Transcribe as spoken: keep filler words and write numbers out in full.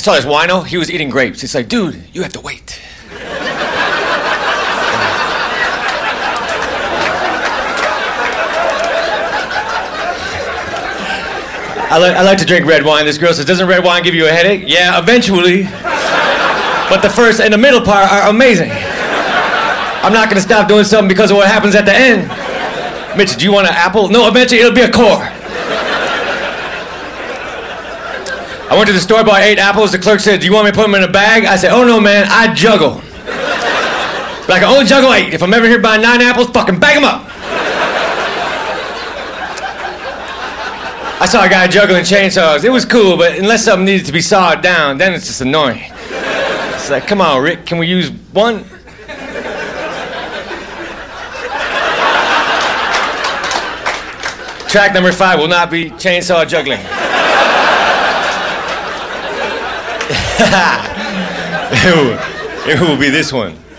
saw this wino. He was eating grapes. He's like, dude, you have to wait. I like, I like to drink red wine. This girl says, doesn't red wine give you a headache? Yeah, eventually. But the first and the middle part are amazing. I'm not gonna stop doing something because of what happens at the end. Mitch, do you want an apple? No, eventually it'll be a core. I went to the store, bought eight apples. The clerk said, do you want me to put them in a bag? I said, oh no, man, I juggle. But I can only juggle eight. If I'm ever here buying nine apples, fucking bag them up. I saw a guy juggling chainsaws. It was cool, but unless something needed to be sawed down, then it's just annoying. It's like, come on, Rick, can we use one? Track number five will not be chainsaw juggling. it, will, it will be this one.